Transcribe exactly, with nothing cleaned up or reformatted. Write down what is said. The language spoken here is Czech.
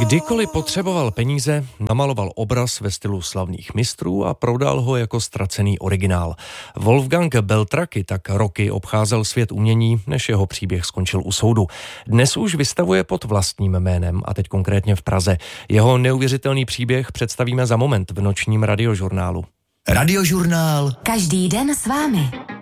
Kdykoliv potřeboval peníze, namaloval obraz ve stylu slavných mistrů a prodal ho jako ztracený originál. Wolfgang Beltraki tak roky obcházel svět umění, než jeho příběh skončil u soudu. Dnes už vystavuje pod vlastním jménem, a teď konkrétně v Praze. Jeho neuvěřitelný příběh představíme za moment v nočním radiožurnálu. Radiožurnál. Každý den s vámi.